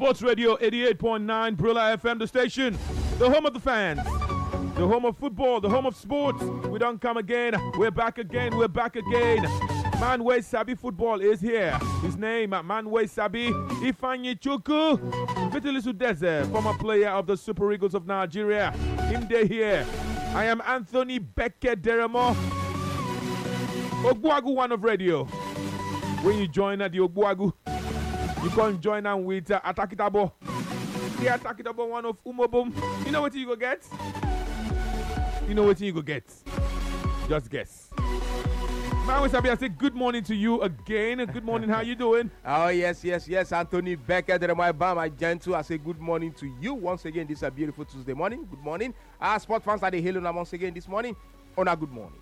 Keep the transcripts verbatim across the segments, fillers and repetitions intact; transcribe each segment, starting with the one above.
Sports Radio eighty-eight point nine Brilla F M, the station, the home of the fans, the home of football, the home of sports. We don't come again. We're back again. We're back again. Manwe Sabi Football is here. His name, Manwe Sabi Ifeanyi Chukwu. Vitalisu Deze, former player of the Super Eagles of Nigeria. Him day here. I am Anthony Beckett Deremo. Ogbuagu one of radio. When you join at the Ogbuagu, you can join them with uh, Atakitabo. The Atakitabo one of Umobum. You know what you go get? You know what you go get? Just guess. Man, Sabi, I say good morning to you again. Good morning, how you doing? Oh, yes, yes, yes. Anthony Becker, my bar, my gentle. I say good morning to you once again. This is a beautiful Tuesday morning. Good morning. Our sport fans are the hailing once again this morning. On a good morning.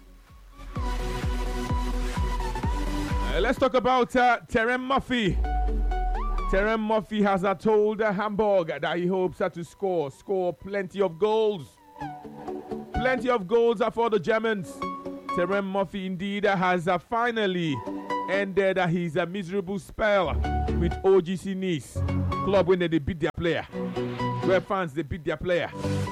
Uh, let's talk about uh, Terem Murphy. Terem Murphy has uh, told uh, Hamburg that he hopes uh, to score, score plenty of goals. Plenty of goals uh, for the Germans. Terem Murphy indeed uh, has uh, finally ended uh, his uh, miserable spell with O G C Nice, club when they, they beat their player. Where fans, they beat their player.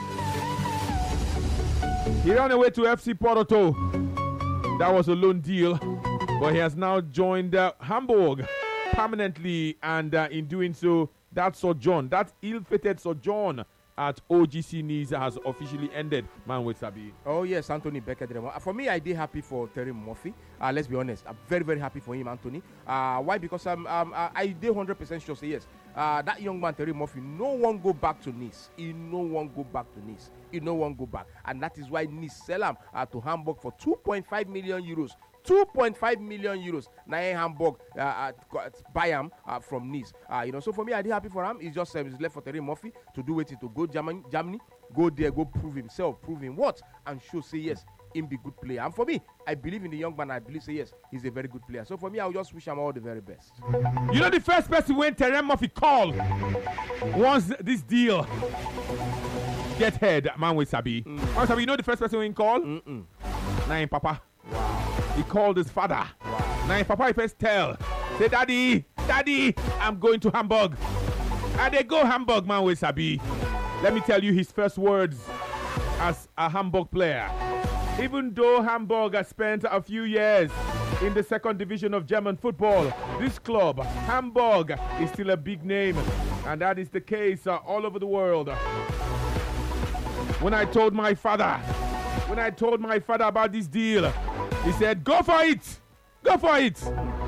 He ran away to F C Porto. That was a loan deal. But he has now joined uh, Hamburg permanently, and uh, in doing so, that sojourn, that ill-fated sojourn at O G C Nice has officially ended. Man with Sabi. Oh yes, Anthony Becker. For me, I did happy for Terem Murphy. Uh, let's be honest, I'm very very happy for him, Anthony. Uh, why? Because um, um, uh, I did one hundred percent sure say yes. Uh, that young man Terem Murphy, no one go back to Nice. He no one go back to Nice. He no one go back, and that is why Nice sell him uh, to Hamburg for two point five million euros. two point five million euros. Now Hamburg uh, uh, buy him uh, from Nice. Uh, you know, so for me, I did happy for him. It's just uh, it's left for Terem Murphy to do it, to go Germany, Germany, go there, go prove himself, prove him what, and show say yes, him be good player. And for me, I believe in the young man. I believe say yes, he's a very good player. So for me, I'll just wish him all the very best. You know, the first person when Terem Murphy called once this deal get head, man with Sabi. Mm. Man Sabi, you know the first person when he called? Mm-mm. Nine Papa. Wow. He called his father. Wow. Now, Papa, he first tell, say, Daddy, Daddy, I'm going to Hamburg. And they go Hamburg, man, with Sabi. Let me tell you his first words as a Hamburg player. Even though Hamburg has spent a few years in the second division of German football, this club, Hamburg, is still a big name. And that is the case uh, all over the world. When I told my father, when I told my father about this deal, he said, go for it! Go for it!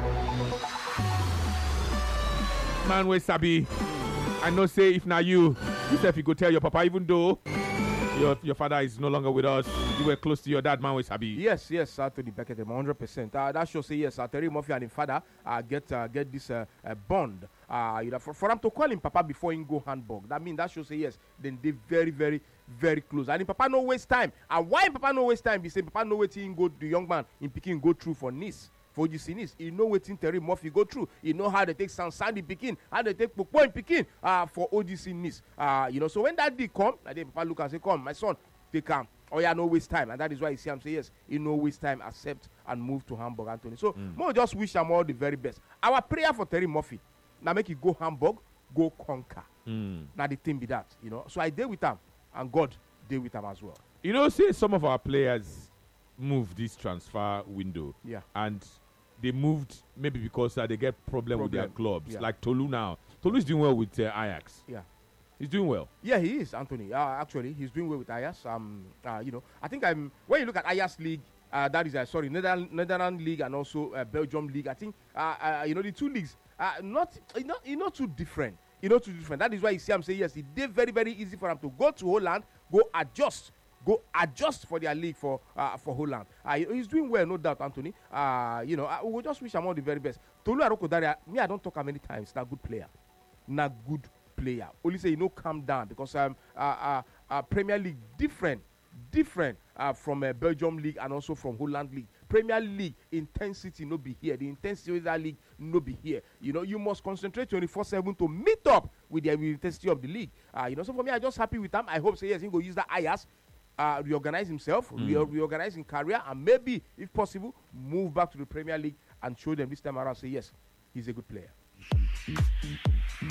Man, we Sabi. I know say if now you, yourself, you go tell your papa, even though your your father is no longer with us, you were close to your dad, man, we Sabi. Yes, yes, Anthony Beckett, one hundred percent. Uh, that shows say yes, uh, Terem Murphy and his father uh, get uh, get this uh, uh, bond. Uh, you know, for, for him to call him papa before he go Hamburg, that means that shows say yes, then they very, very, very close. And if papa no waste time, and why papa no waste time? He say papa no waiting go the young man in picking go through for Nice. For you see Nice, he know waiting Terem Murphy go through. He know how they take San Sandy picking, how they take Pokpo in picking uh, for O G C Nice. Uh, you know, so when that day come, I then papa look and say, come, my son, they come. Oh yeah, no waste time. And that is why you see him say yes, he no waste time, accept and move to Hamburg, Anthony. So mm. we'll just wish him all the very best. Our prayer for Terem Murphy, now make it go Hamburg, go conquer. Mm. Now the thing be that, you know. So I deal with him, and God deal with him as well. You know, see some of our players move this transfer window. Yeah. And they moved maybe because uh, they get problem, problem with their clubs. Yeah. Like Tolu now. Tolu is doing well with uh, Ajax. Yeah. He's doing well. Yeah, he is, Anthony. Uh, actually, he's doing well with Ajax. Um, uh, you know, I think I'm when you look at Ajax league, uh, that is uh, sorry, Netherlands, Netherlands league and also uh, Belgium league. I think uh, uh, you know the two leagues are not you know you know too different. You know too different. That is why you see him say yes. It did very very easy for him to go to Holland, go adjust. Go adjust for their league for uh, for Holland. Uh, he's doing well, no doubt, Anthony. Uh, you know, I will just wish him all the very best. Tolu Arokodare, me, I don't talk how many times. Not good player, not good player. Only say you know, calm down because um, uh, uh, uh, Premier League different, different uh, from uh, Belgium league and also from Holland league. Premier League intensity no be here. The intensity of that league no be here. You know, you must concentrate twenty-four seven to meet up with the intensity of the league. Uh, you know, so for me, I'm just happy with him. I hope say yes, he go use that Ajax. Uh, reorganize himself, mm. re- reorganize his career, and maybe, if possible, move back to the Premier League and show them this time around. Say yes, he's a good player.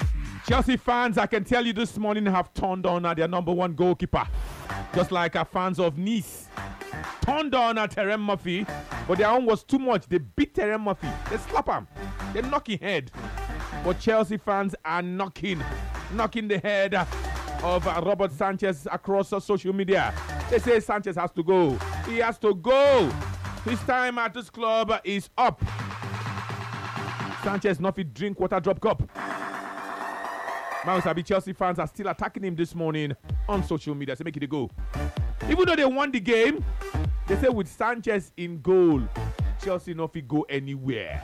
Chelsea fans, I can tell you this morning, have turned on at their number one goalkeeper. Just like our fans of Nice turned on at Terem Murphy, but their own was too much. They beat Terem Murphy. They slap him. They knock his head. But Chelsea fans are knocking, knocking the head of uh, Robert Sanchez across uh, social media. They say Sanchez has to go. He has to go. His time at this club is up. Sanchez not fit drink water drop cup. Mousabi Chelsea fans are still attacking him this morning on social media. Say make it a go. Even though they won the game, they say with Sanchez in goal, Chelsea not fit go anywhere.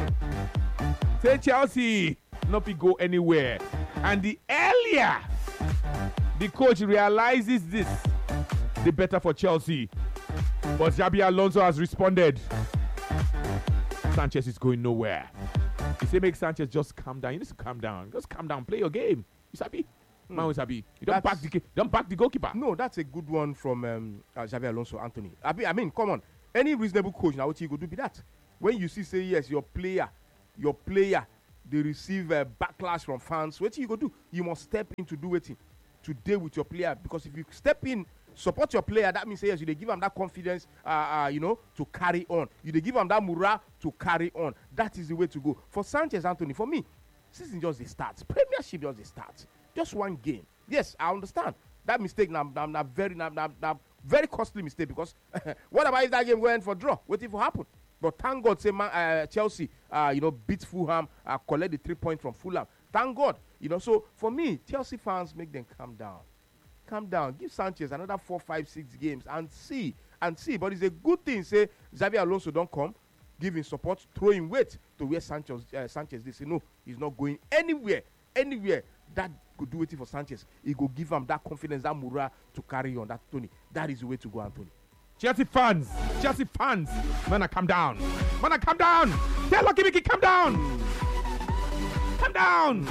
Say Chelsea not fit go anywhere. And the earlier the coach realizes this, the better for Chelsea. But Xabi Alonso has responded. Sanchez is going nowhere. He say make Sanchez just calm down. You need to calm down. Just calm down. Play your game. You sabi? Hmm. Man, sabi. You don't back the don't back the goalkeeper. No, that's a good one from um, uh, Xabi Alonso, Anthony. I mean, I mean, come on. Any reasonable coach now, what you go do be that. When you see say yes, your player, your player, they receive a backlash from fans. What you go do? You must step in to do it to deal with your player, because if you step in, support your player, that means yes, you they give them that confidence, uh, uh, you know, to carry on. You they give them that morale to carry on. That is the way to go. For Sanchez, Anthony, for me, season just the starts. Premiership just the starts. Just one game. Yes, I understand that mistake. Now, now, now very, now, now, now, very costly mistake, because what about if that game went for draw? What if it happen? But thank God, say man, uh, Chelsea, uh, you know, beat Fulham, uh, collect the three points from Fulham. Thank God, you know. So for me, Chelsea fans, make them calm down. Calm down. Give Sanchez another four, five, six games and see and see. But it's a good thing. Say Xabi Alonso don't come, give him support, throw him weight to where Sanchez. Uh, Sanchez, they say no, he's not going anywhere, anywhere. That could do it for Sanchez. He could give him that confidence, that morale to carry on. That Tony, that is the way to go, Anthony. Chelsea fans, Chelsea fans, man, calm down, man, calm down. Tell Lucky Mickey, calm down, calm down.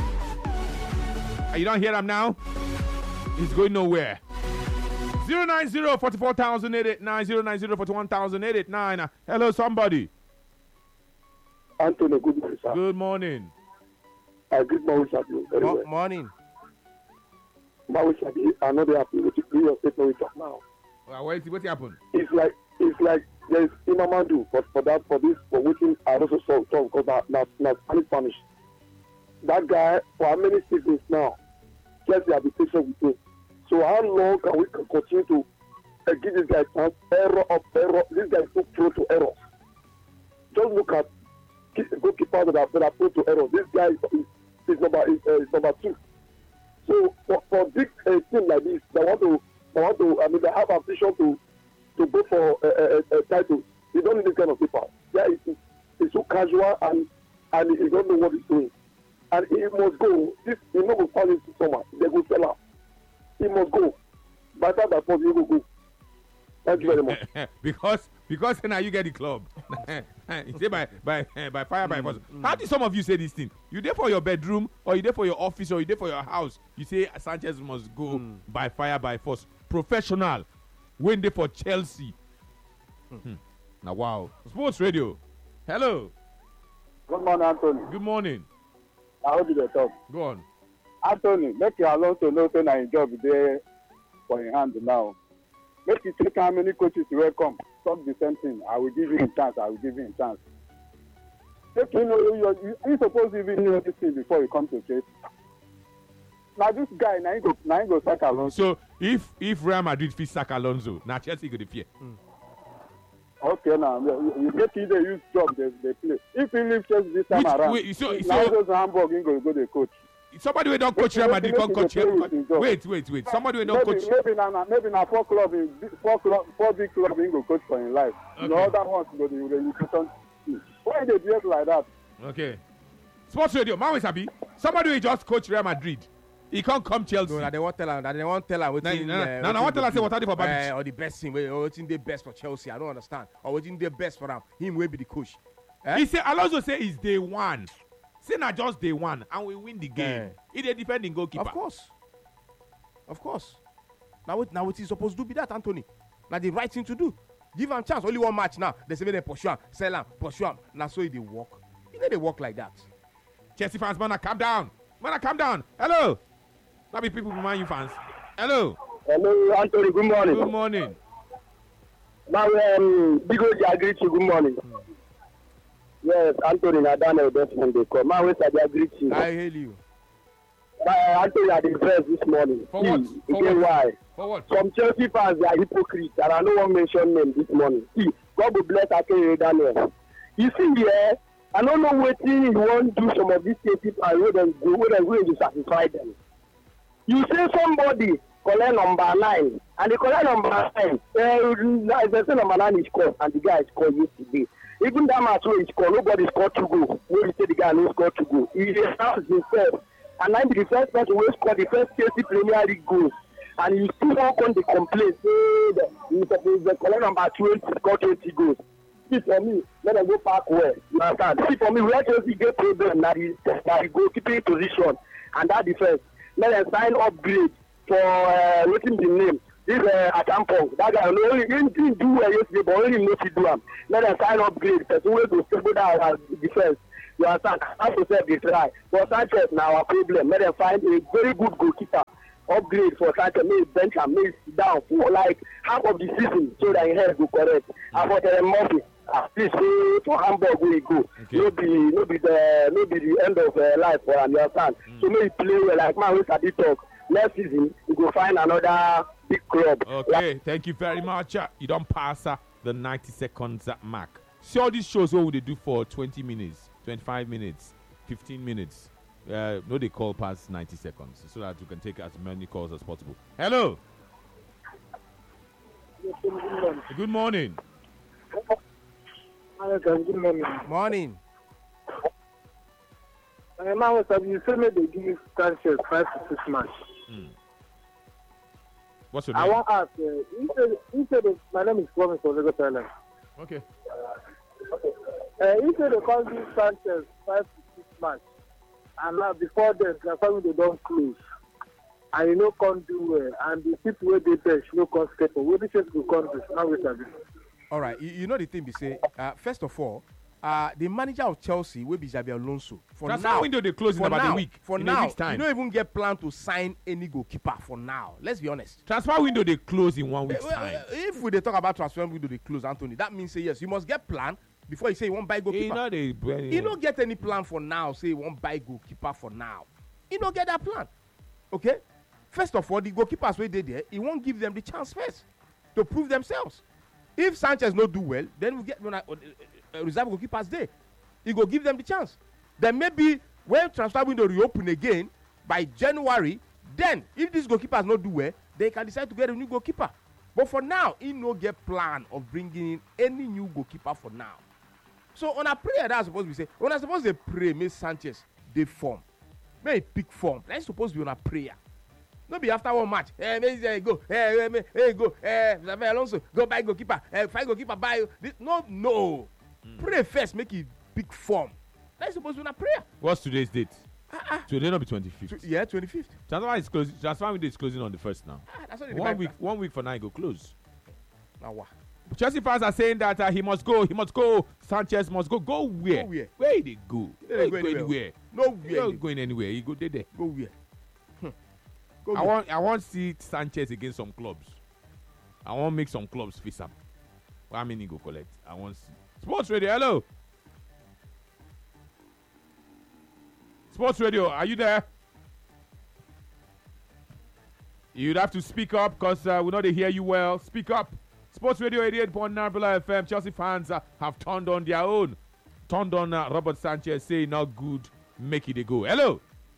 Uh, you don't hear him now? He's going nowhere. zero nine zero, four four thousand eight eight nine, zero nine zero, four one thousand eight eight nine. Uh, hello, somebody. Anthony, good morning, sir. Good morning. Uh, good morning, sir. Very Mo- well. Morning. Morning, sir. I'm not happy with your statement we talk now. Uh, what, what happened? It's like it's like there's Imamadu, but for that, for this, for waiting, I also saw talk because that now now Spanish punish. That guy for how many seasons now? Just have been patient with him. So how long can we continue to uh, give this guy chance? Error of error. This guy is so prone to errors. Just look at goalkeepers that are, that are prone to error. This guy is, is, is number is, uh, is number two. So for, for a big uh, team like this, they want to, they want to. I mean, they have ambition to to go for a, a, a, a title. They don't need this kind of people. Yeah, it's, it's so casual and and he don't know what he's doing. And he must go. This he not go fall into summer. They go sell out. He must go. By the time that point, he will go. Thank you very much. because because now you get the club. You say by by by fire by force. Mm, mm. How do some of you say this thing? You there for your bedroom, or you there for your office, or you there for your house? You say Sanchez must go mm. by fire by force. Professional. When they for Chelsea. Mm-hmm. Now wow. Sports Radio. Hello. Good morning, Anthony. Good morning. I hope you dey talk. Go on. Anthony, make you Alonso know say na him job dey for him hand now. Make you check how many coaches will come. Talk the same thing. I will give him a chance. I will give him a chance. Make you know you you, you supposed even know this thing before you come to Chelsea. Now this guy, now he go now he go sack Alonso. So if if Real Madrid fit sack Alonso, now Chelsea go dey fear. Mm. Okay, now you, you make either use job they, they play. If he leave Chelsea this time Which, around, wait, so, now so, he goes to Hamburg, he go go the coach. Somebody we don't coach Real Madrid, can't coach Chelsea. Wait, wait, wait. Somebody we don't maybe, coach. Maybe now, maybe now four club, in, four club, four big club, he go coach for his life. Okay. The other ones go the relegation. Why they behave like that? Okay. Sports Radio, man, Sabi. Somebody we just coach Real Madrid. He can't come Chelsea. No, they won't tell him. They won't tell him. No, no, no. I want to tell him say what are they for Babic? Uh, or the best thing, or what's in the best for Chelsea. I don't understand. Or what's in the best for him. Him will be the coach. Eh? He say Alonso say it's day one. Say not just day one, and we win the game. He yeah. the defending goalkeeper. Of course, of course. Now, what now what he's supposed to do be that, Anthony. Now the right thing to do. Give him chance. Only one match now. They say they pursue him, sell him, pursue him. Now so they walk. You know they walk like that. Chelsea fans, man, calm down. Man, calm down. Hello. That be people from Man U fans. Hello. Hello, Anthony. Good morning. Good morning. Now, um, big O G agree to good morning. Hmm. Yes, Anthony Nadana Desmond they call. Man, we said agree to. I hail you. Uh, Anthony had the press this morning. For See, what? For again, what? why? For what? Some Chelsea fans they are hypocrites, and I no one mention them this morning. See, God will bless Akinyi Daniel. You see here, I don't know what thing you want to do some of these Chelsea fans where them go, where them going to satisfy them. You say somebody collect number nine, and they collect number nine. Uh, they say number nine is scored, and the guy is scored yesterday. Even that match where he scored, nobody scored to go. Where he say the guy no scored to go. He announced himself, and I'm the first person who scored the first Chelsea Premier League goal. And you still walk on the complaint, say that he's supposed to collect number twenty, score twenty goals. See for me, let them go back where. You understand? See for me, where Chelsea get problem, that is the goalkeeping position and that defense. Let them sign upgrade for uh, waiting the name. This uh, Atampong, that guy, no, he didn't do well yesterday, but only know to do him. Let them sign upgrade. Person way to stable down as defense. You understand? As to say they try. But Sanchez now our problem. Let them find a very good goalkeeper. Upgrade for Sanchez, make bench and make sit down for like half of the season so that his head go correct. Mm. And for Terry Murphy, at least say for Hamburg we go. Okay. No be no be the no be the end of uh, life for him. You understand? Mm. So maybe play well like man we study talk. Next season we go find another big club. Okay, like, thank you very much. Uh, you don't pass uh, the ninety seconds uh, mark. See all these shows what would they do for twenty minutes, twenty-five minutes, fifteen minutes. Uh, no, they call past ninety seconds so that you can take as many calls as possible. Hello. Good morning. Good morning. Morning. Uh, now, you said me they give Sanchez five to six months. Mm. What's your name? I want to ask. Uh, he said, he said that my name is Kwame for Lagos Island. Okay. Uh, he said they can't give Sanchez five to six months. And now before then, the family they don't close. And you know can't do well. And the people where they bench no can't step up. What the church will come do? Now we have All right, you, you know the thing we say. Uh, first of all, uh, the manager of Chelsea will be Xabi Alonso. For That's now, how window they close in about now, a week. For in now, a week's time. you don't even get plan to sign any goalkeeper for now. Let's be honest. Transfer window they close in one week's Uh, well, time. uh, if we they talk about transfer window they close, Anthony, that means say yes, you must get plan before you say you won't buy goalkeeper. You know they, You don't get any plan for now. Say you won't buy goalkeeper for now. You don't get that plan. Okay? First of all, the goalkeepers where they there, he won't give them the chance first to prove themselves. If Sanchez not do well, then we get when I, uh, uh, reserve goalkeepers there. He go give them the chance. Then maybe when transfer window reopen again by January, then if these goalkeepers not do well, they can decide to get a new goalkeeper. But for now, he no get plan of bringing in any new goalkeeper for now. So on a prayer, that's supposed to be say. When I suppose they pray, make Sanchez they form, may pick form. That's supposed to be on a prayer. No be after one match. Hey, hey, go. Hey, hey, hey, go. Hey, Xabi Alonso, go buy goalkeeper. Hey, find goalkeeper, buy. This. No, no. Mm. Pray first, make it pick form. That's supposed to be on a prayer. What's today's date? Uh-uh. Today not be twenty-fifth. So, yeah, twenty-fifth. Transfer is closing. Transfer window is closing on the first now. Ah, that's what One week. One week for now, it go close. Now what? Chelsea fans are saying that uh, he must go. He must go. Sanchez must go. Go where? Go where? Where they go? They They go go anywhere. anywhere. Nowhere. He not going anywhere. He go there. there. Go where? Hmm. Go I where? want. I want to see Sanchez against some clubs. I want to make some clubs face up. How many go collect? I want to see. Sports Radio. Hello. Sports Radio. Are you there? You'd have to speak up because uh, we know they hear you well. Speak up. Sports Radio eighty-eight point nine F M. Chelsea fans uh, have turned on their own. Turned on uh, Robert Sanchez, saying not good, make it a go. Hello.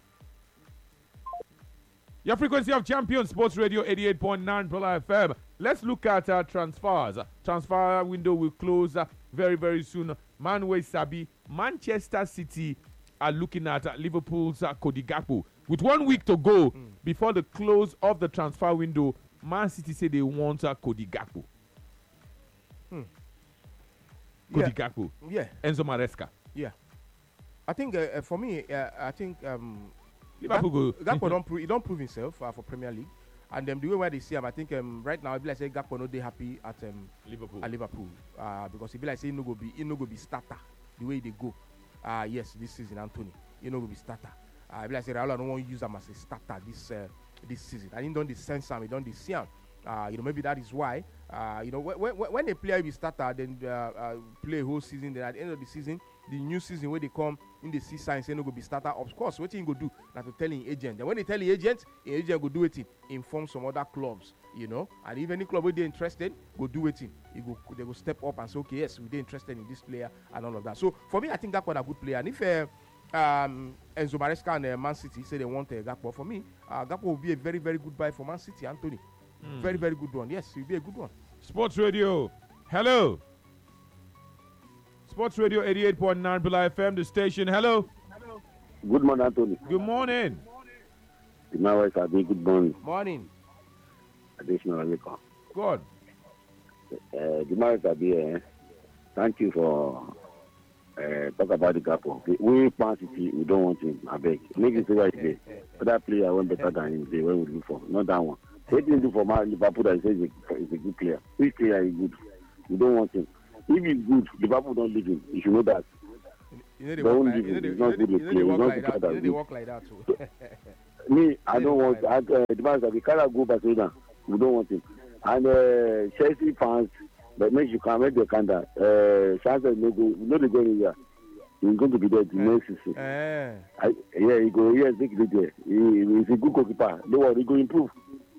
Your frequency of champion, Sports Radio eighty-eight point nine F M. Let's look at uh, transfers. Transfer window will close uh, very, very soon. Manway Sabi, Manchester City are looking at uh, Liverpool's uh, Cody Gakpo. With one week to go mm. before the close of the transfer window, Man City say they want uh, Cody Gakpo. Hmm. Cody Yeah. Gakpo. Yeah. Enzo Maresca. Yeah. I think uh, uh, for me, uh, I think um, Liverpool go. Gakpo don't prove he don't prove himself uh, for Premier League, and um, the way where they see him, I think um, right now, I be like say Gakpo no dey happy at um, Liverpool. at Liverpool uh, because he be like say he no go be he no go be starter the way they go. Uh, yes, this season Anthony he no go be starter. I like I said, I don't want to use them as a starter this uh, this season. I didn't don't sense him, I don't see him. Uh, you know, maybe that is why. Uh, you know, when, when, when a player will start, uh, then uh, uh, play a whole season, then at the end of the season, the new season where they come in the see signs, saying no go be starter. Of course, what he go do? Not to tell him agent. Then when they tell the agent, the agent go do it. Inform some other clubs, you know. And if any club where they interested, go do it. He go, they go step up and say, okay, yes, we're interested in this player and all of that. So for me, I think Gakpo is a good player. And if uh, um, Enzo Maresca and uh, Man City say they want uh, Gakpo, for me, uh, Gakpo will be a very, very good buy for Man City. Anthony, mm. very, very good one. Yes, he'll be a good one. Sports Radio, hello. Sports Radio eighty-eight point nine Bula F M, the station. Hello. Hello. Good morning, Anthony. Good morning. My wife, Abi, good morning. Morning. Additional welcome. Good. Uh, the marriage Abi, uh, thank you for uh, talk about the Gakpo. We Man City, we don't want him. I beg. Make it right there. But that player went better than him. They were looking for. Not that one. What didn't do for Man Liverpool that says he's a good player. Which player is good? We don't want him. If he's good, Liverpool don't leave him. You should know that. You know they walk like, you know they, you know they, you know they walk like that. You know they walk like that too. Me, I don't want. I, uh, the man said, "We cannot go Barcelona. We don't want him." And uh, Chelsea fans, but make you can make the candle. Uh, chances no go. No, they go anywhere. He's going to be there the uh, next season. Uh. I, yeah, he go. Yes, he go there. He, he's a good goalkeeper. Don't worry, he go improve.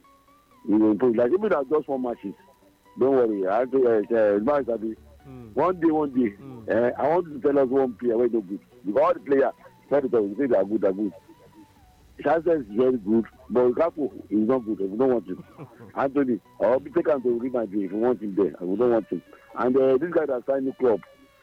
He will improve. Like even that just one matches. Don't worry. I do. Uh, uh, man said, mm. one day, one day. Mm. Uh, I want you to tell us one player where no good. Because all the players, try to tell you, say they are good, they are good. Chances is very good, but Gakpo is not good. We don't want him. Anthony, I'll be taken to Real Madrid if we want him there. We don't want him. And uh, this guy that signed the club,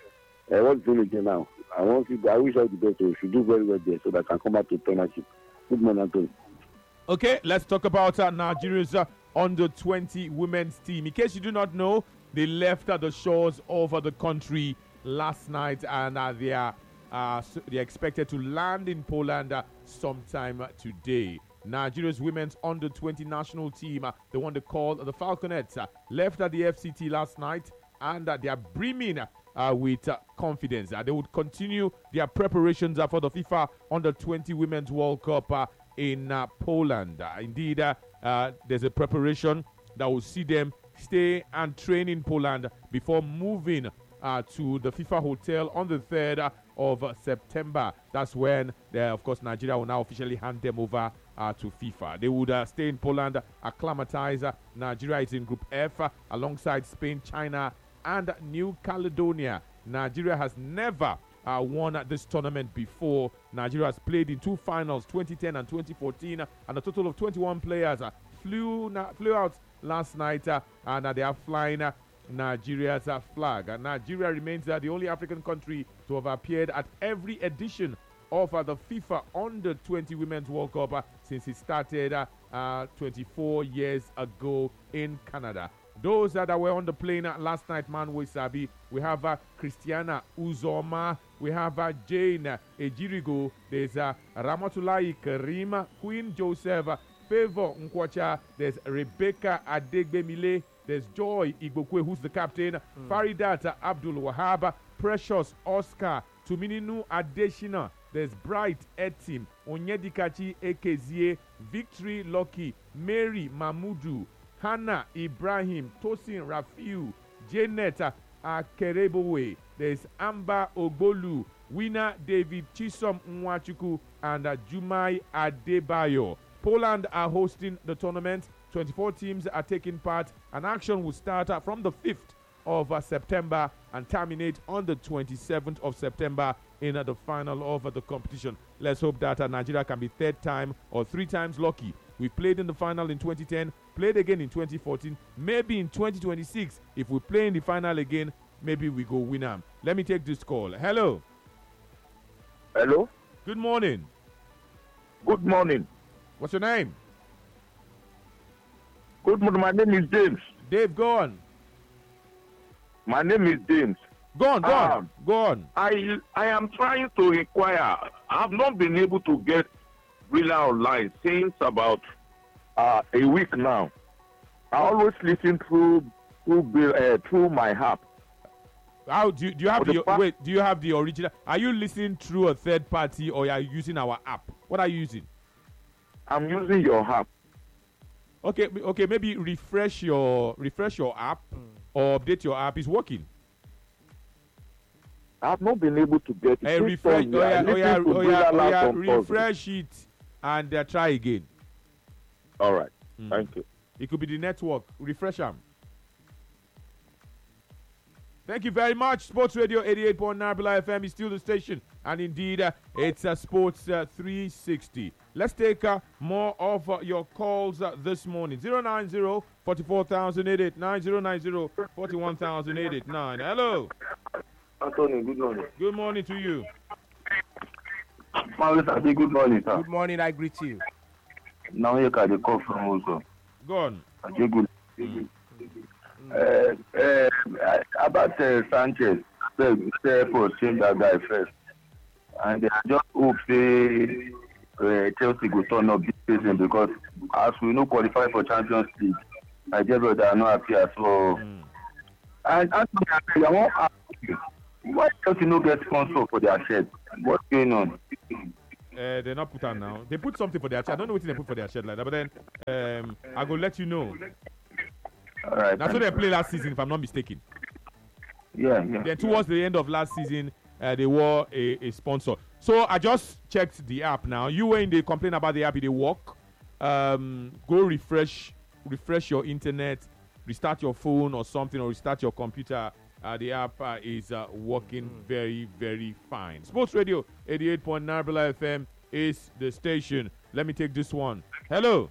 uh, what's his name now? I want him. I wish all the best. So he should do very well there, so that I can come back to Premiership. Good morning, Anthony. Okay, let's talk about uh, Nigeria's uh, under twenty women's team. In case you do not know, they left uh, the shores of uh, the country last night, and uh, they are uh, so they're expected to land in Poland uh, sometime uh, today. Nigeria's women's under twenty national team, uh, the one they call the Falconets, uh, left at the F C T last night, and uh, they are brimming uh, with uh, confidence. Uh, they would continue their preparations uh, for the FIFA under twenty Women's World Cup uh, in uh, Poland. Uh, indeed, uh, uh, there's a preparation that will see them stay and train in Poland before moving uh, to the FIFA hotel on the third of uh, September. That's when, uh, of course, Nigeria will now officially hand them over uh, to FIFA. They would uh, stay in Poland, acclimatize. Uh, Nigeria is in Group F uh, alongside Spain, China, and New Caledonia. Nigeria has never uh, won uh, this tournament before. Nigeria has played in two finals, twenty ten and twenty fourteen, uh, and a total of twenty-one players uh, flew, na- flew out last night, uh, and uh, they are flying uh, Nigeria's uh, flag. Uh, Nigeria remains uh, the only African country to have appeared at every edition of uh, the FIFA under twenty Women's World Cup uh, since it started uh, uh, twenty-four years ago in Canada. Those uh, that were on the plane uh, last night, man, we sabi. We have uh, Christiana Uzoma. We have uh, Jane uh, Ejirigo. There's uh, Ramatulahi Karim, Queen Joseph, uh, Favor Nkwacha. There's Rebecca Adegbemile. There's Joy Igbokwe, who's the captain. Mm. Faridat uh, Abdul Wahab. Precious Oscar. Tumininu Adeshina. There's Bright Etim. Onyedikachi Ekezie. Victory Lucky. Mary Mamudu. Hannah Ibrahim, Tosin Rafiu, Janet uh, Akerebowe, there's Amber Ogbolu, winner David Chisom Nwachuku, and uh, Jumai Adebayo. Poland are hosting the tournament. twenty-four teams are taking part, and action will start uh, from the fifth of uh, September and terminate on the twenty-seventh of September in uh, the final of uh, the competition. Let's hope that uh, Nigeria can be third time or three times lucky. We played in the final in twenty ten, played again in twenty fourteen. Maybe in twenty twenty-six, if we play in the final again, maybe we go win them. Let me take this call. Hello. Hello. Good morning. Good morning. What's your name? Good morning. My name is James. Dave, go on. My name is James. Go on, go um, on, go on. I I am trying to inquire. I have not been able to get Villa online since about uh, a week now. I always listen through through uh, through my app. How do you, do you have For the the pa- wait? Do you have the original? Are you listening through a third party or are you using our app? What are you using? I'm using your app. Okay, m- okay. Maybe refresh your refresh your app or update your app. Is working. I've not been able to get it. Hey, Please refresh. tell me, Oh I yeah, oh listened yeah, to oh yeah, Brother oh Last yeah. on Thursday. Refresh it and uh, try again. All right. Mm. Thank you. It could be the network. Refresh them. Thank you very much. Sports Radio eighty-eight point nine Billa F M is still the station. And indeed, uh, it's uh, Sports uh, three sixty. Let's take uh, more of uh, your calls uh, this morning. zero nine zero, four four thousand eight eight nine, zero nine zero, four one thousand eight eight nine. Hello. Anthony, good morning. Good morning to you. Maurice, good morning, sir. Good morning, I greet you. Now you can call from also. Go on. Good. Mm. Uh, uh, about uh, Sanchez, the airport change that guy first. And I just hope say, uh, Chelsea will turn up this season because as we no qualify for Champions League, Nigeria they are not happy as well. Mm. And Anthony, I want to ask you, why Chelsea no get sponsor for their shirt? What's going on? Uh, they're not put on now. They put something for their shirt. I don't know what they put for their shirt like that, but then um, I go let you know. All right. That's what they played last season, if I'm not mistaken. Yeah, yeah. Then towards the end of last season, uh, they were a, a sponsor. So I just checked the app now. You were in the complaint about the app, it work. Um, go refresh, refresh your internet, restart your phone or something, or restart your computer. Uh, the app uh, is uh, working very, very fine. Sports Radio eighty-eight point nine Billa F M is the station. Let me take this one. Hello.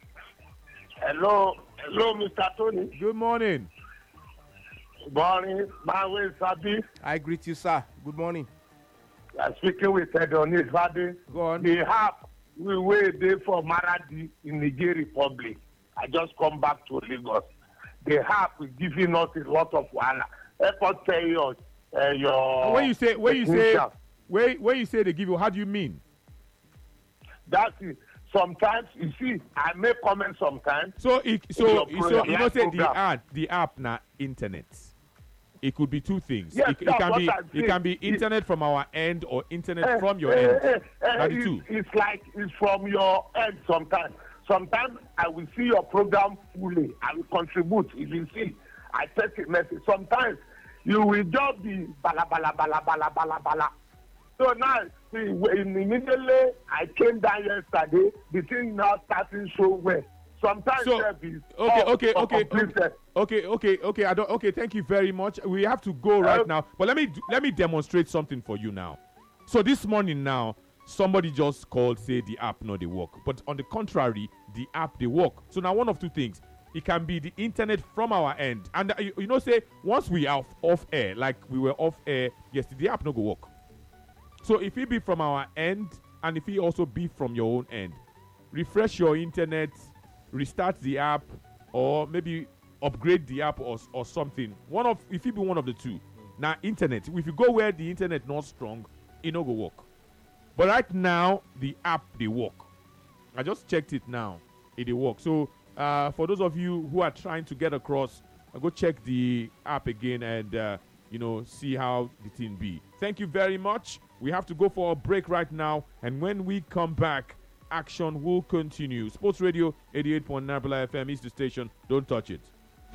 Hello, hello, Mister Tony. Good morning. Good morning, my way Sabi. I greet you, sir. Good morning. I'm speaking with Edonis Vade. Go on. The app we wait there for Maradi in Niger Republic. I just come back to Lagos. The app is giving us a lot of wahala. Help us tell your uh, your. When you say when you say technician. when, when you say they give you, how do you mean? That's it. Sometimes you see, I make comments sometimes. So it, so your so program, you know say the program. app the app na internet. It could be two things. Yes, it, it that's can what be I'm it saying. can be It- internet from our end or internet Eh, from your eh, end. eh, eh, That is it's, two. it's like it's from your end sometimes. Sometimes I will see your program fully. I will contribute. If you see, I text a message. Sometimes you will just be bala bala bala bala bala bala. So now, see, when immediately I came down yesterday, the thing now starting so well. Sometimes So there is okay, off okay, or okay, okay, completed. okay, okay, okay. I don't. Okay, thank you very much. We have to go right Uh, now, but let me do- let me demonstrate something for you now. So this morning now, somebody just called say the app no they work, but on the contrary, the app they work. So now one of two things. It can be the internet from our end, and uh, you, you know say once we are off, off air, like we were off air yesterday, the app no go work. So if it be from our end, and if it also be from your own end, refresh your internet, restart the app, or maybe upgrade the app or, or something. One of if it be one of the two. Now internet, if you go where the internet not strong, it no go work. But right now the app they work. I just checked it now, it they work. So uh, for those of you who are trying to get across, uh, go check the app again and uh, you know see how the thing be. Thank you very much. We have to go for a break right now, and when we come back, action will continue. Sports Radio eighty-eight point nine Billa F M is the station. Don't touch it.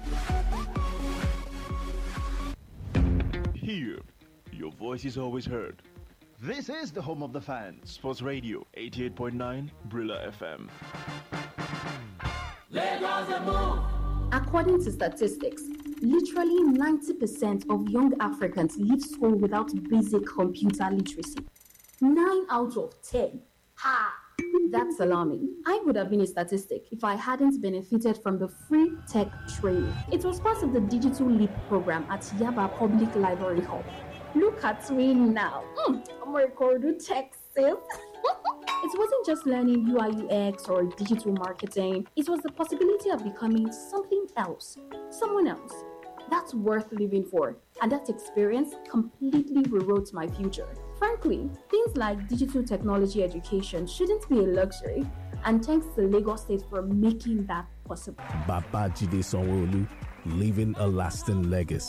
Here, your voice is always heard. This is the home of the fans. Sports Radio eighty-eight point nine Brilla F M. According to statistics, literally ninety percent of young Africans leave school without basic computer literacy. Nine out of ten. Ha! That's alarming. I would have been a statistic if I hadn't benefited from the free tech training. It was part of the Digital Leap program at Yaba Public Library Hub. Look at me now. Mm, I'm a record tech sis. It wasn't just learning U I U X or digital marketing. It was the possibility of becoming something else, someone else. That's worth living for. And that experience completely rewrote my future. Frankly, things like digital technology education shouldn't be a luxury. And thanks to Lagos State for making that possible. Babajide Sanwo-Olu, leaving a lasting legacy.